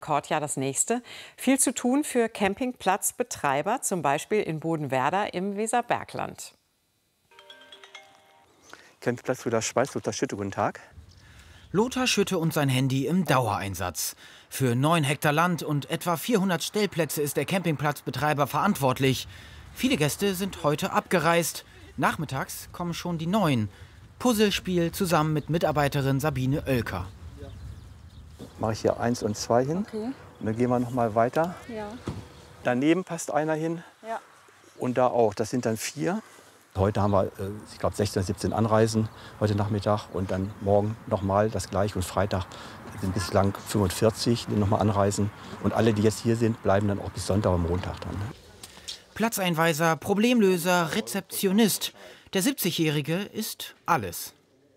Ja, das nächste. Viel zu tun für Campingplatzbetreiber, zum Beispiel in Bodenwerder im Weserbergland. Campingplatz Lothar Schweiz, Lothar Schütte, guten Tag. Lothar Schütte und sein Handy im Dauereinsatz. Für 9 Hektar Land und etwa 400 Stellplätze ist der Campingplatzbetreiber verantwortlich. Viele Gäste sind heute abgereist. Nachmittags kommen schon die Neuen. Puzzlespiel zusammen mit Mitarbeiterin Sabine Oelker. Mache ich hier 1 und 2 hin. Okay. Und dann gehen wir noch mal weiter. Ja. Daneben passt einer hin. Ja. Und da auch. Das sind dann 4. Heute haben wir, ich glaube, 16, 17 Anreisen heute Nachmittag. Und dann morgen noch mal das gleiche. Und Freitag sind bislang 45, die noch mal anreisen. Und alle, die jetzt hier sind, bleiben dann auch bis Sonntag und Montag dann. Ne? Platzeinweiser, Problemlöser, Rezeptionist. Der 70-Jährige ist alles.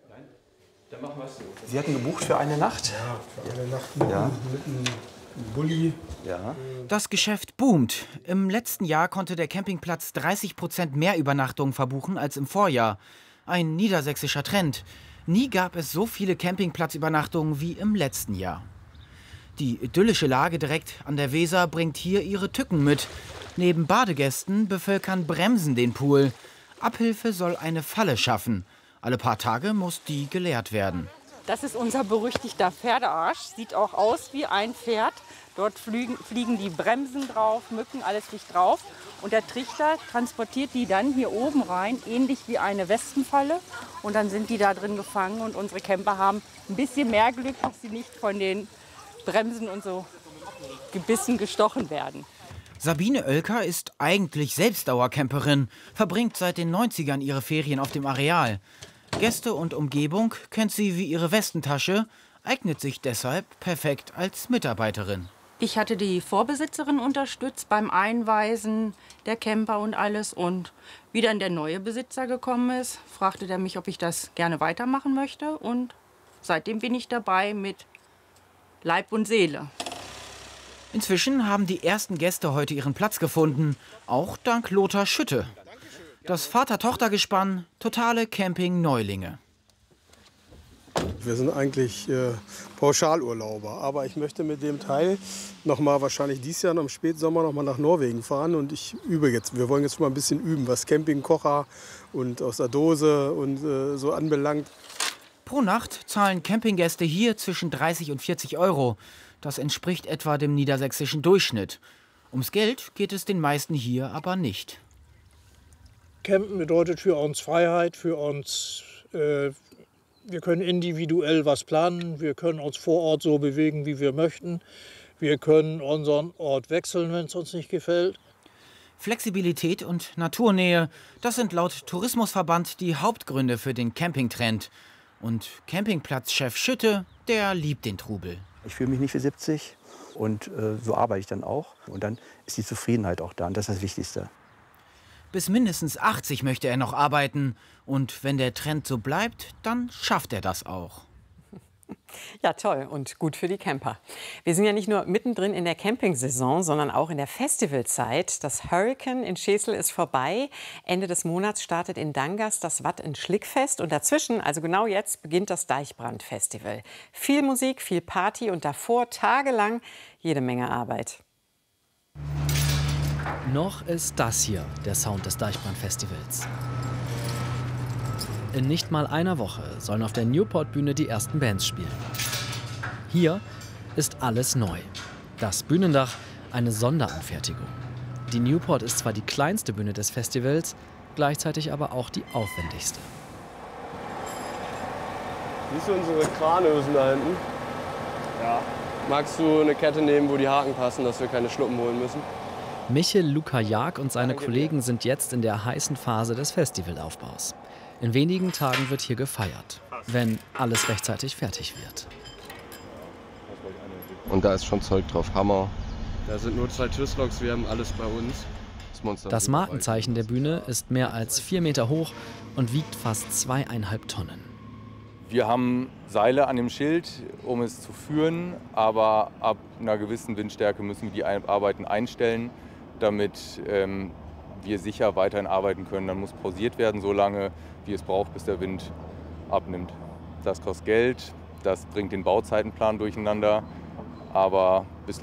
Sie hatten gebucht für eine Nacht? Ja, für eine Nacht mit einem Bulli. Ja. Das Geschäft boomt. Im letzten Jahr konnte der Campingplatz 30% mehr Übernachtungen verbuchen als im Vorjahr. Ein niedersächsischer Trend. Nie gab es so viele Campingplatzübernachtungen wie im letzten Jahr. Die idyllische Lage direkt an der Weser bringt hier ihre Tücken mit. Neben Badegästen bevölkern Bremsen den Pool. Abhilfe soll eine Falle schaffen. Alle paar Tage muss die geleert werden. Das ist unser berüchtigter Pferdearsch. Sieht auch aus wie ein Pferd. Dort fliegen die Bremsen drauf, Mücken, alles fliegt drauf. Und der Trichter transportiert die dann hier oben rein, ähnlich wie eine Wespenfalle. Und dann sind die da drin gefangen. Und unsere Camper haben ein bisschen mehr Glück, dass sie nicht von den Bremsen und so Gebissen gestochen werden. Sabine Oelker ist eigentlich selbst Dauercamperin, verbringt seit den 90ern ihre Ferien auf dem Areal. Gäste und Umgebung kennt sie wie ihre Westentasche, eignet sich deshalb perfekt als Mitarbeiterin. Ich hatte die Vorbesitzerin unterstützt beim Einweisen der Camper und alles. Und wie dann der neue Besitzer gekommen ist, fragte er mich, ob ich das gerne weitermachen möchte. Und seitdem bin ich dabei mit Leib und Seele. Inzwischen haben die ersten Gäste heute ihren Platz gefunden, auch dank Lothar Schütte. Das Vater-Tochter-Gespann, totale Camping-Neulinge. Wir sind eigentlich Pauschalurlauber, aber ich möchte mit dem Teil noch mal wahrscheinlich dieses Jahr im Spätsommer noch mal nach Norwegen fahren und ich übe jetzt. Wir wollen jetzt mal ein bisschen üben, was Campingkocher und aus der Dose und so anbelangt. Pro Nacht zahlen Campinggäste hier zwischen 30 und 40 Euro. Das entspricht etwa dem niedersächsischen Durchschnitt. Ums Geld geht es den meisten hier aber nicht. Campen bedeutet für uns Freiheit, für uns, wir können individuell was planen, wir können uns vor Ort so bewegen, wie wir möchten. Wir können unseren Ort wechseln, wenn es uns nicht gefällt. Flexibilität und Naturnähe, das sind laut Tourismusverband die Hauptgründe für den Campingtrend. Und Campingplatzchef Schütte, der liebt den Trubel. Ich fühle mich nicht für 70 und so arbeite ich dann auch. Und dann ist die Zufriedenheit auch da und das ist das Wichtigste. Bis mindestens 80 möchte er noch arbeiten. Und wenn der Trend so bleibt, dann schafft er das auch. Ja, toll und gut für die Camper. Wir sind ja nicht nur mittendrin in der Campingsaison, sondern auch in der Festivalzeit. Das Hurricane in Schesel ist vorbei. Ende des Monats startet in Dangas das Watt in Schlickfest. Und dazwischen, also genau jetzt, beginnt das Deichbrand-Festival. Viel Musik, viel Party und davor tagelang jede Menge Arbeit. Noch ist das hier der Sound des Deichbrand-Festivals. In nicht mal einer Woche sollen auf der Newport-Bühne die ersten Bands spielen. Hier ist alles neu. Das Bühnendach, eine Sonderanfertigung. Die Newport ist zwar die kleinste Bühne des Festivals, gleichzeitig aber auch die aufwendigste. Siehst du unsere Kranösen da hinten? Ja. Magst du eine Kette nehmen, wo die Haken passen, dass wir keine Schluppen holen müssen? Michel Luka-Jag und seine Kollegen sind jetzt in der heißen Phase des Festivalaufbaus. In wenigen Tagen wird hier gefeiert, wenn alles rechtzeitig fertig wird. Und da ist schon Zeug drauf, Hammer. Da sind nur 2 TÜV-Loks, wir haben alles bei uns. Das Markenzeichen der Bühne ist mehr als 4 Meter hoch und wiegt fast 2,5 Tonnen. Wir haben Seile an dem Schild, um es zu führen, aber ab einer gewissen Windstärke müssen wir die Arbeiten einstellen, damit wir sicher weiterhin arbeiten können. Dann muss pausiert werden, so lange wie es braucht, bis der Wind abnimmt. Das kostet Geld, das bringt den Bauzeitenplan durcheinander, aber bislang